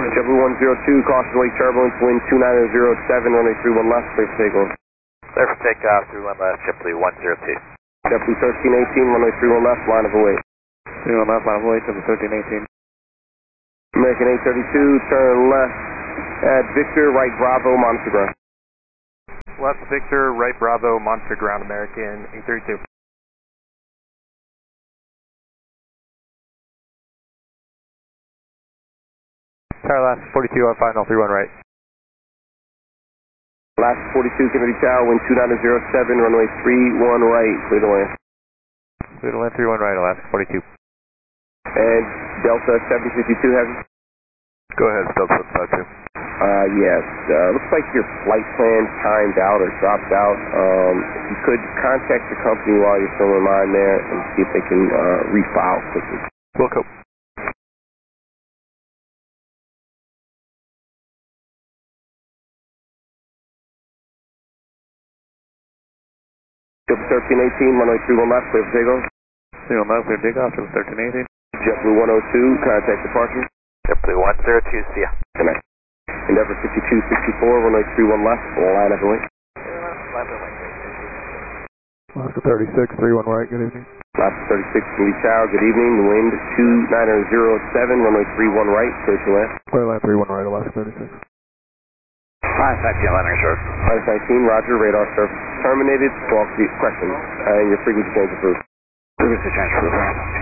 JetBlue 102, caution late turbulence, wind 29007, runway 31 left, clear for takeoff. Clear for takeoff, 31 left, JetBlue 102. JetBlue 1318, runway 31 left, line of await. 31 left, line of await, JetBlue 1318. American 832, turn left at Victor, right Bravo, monitor ground. Left Victor, right Bravo, monitor ground, American 832. Tower last 42 on final, 31 right. Last 42, Kennedy Tower, wind 29007, runway 31 right, clear to land. Clear to land 31 right, Alaska 42. And Delta 752 heavy? Go ahead, Delta 752. Yes. Looks like your flight plan timed out or dropped out. If you could contact the company while you're still in line there and see if they can refile quickly. Wilco. JetBlue 1318, runway 31 left, clear for takeoff. 31 left, clear takeoff, JetBlue 1318. JetBlue 102, contact departure. JetBlue 102, see ya. Connect. Endeavor 5264, runway 31 left, line of await. Alaska 36, 31 right, good evening. Alaska 36, Kennedy Tower, good evening. The wind 29007, runway 31 right, clear to land. Clear land 31 right, Alaska 36. Hi, 19 landing short. Minus 19, roger, radar service terminated, 12 questions, and your frequency change approved. Frequency change approved.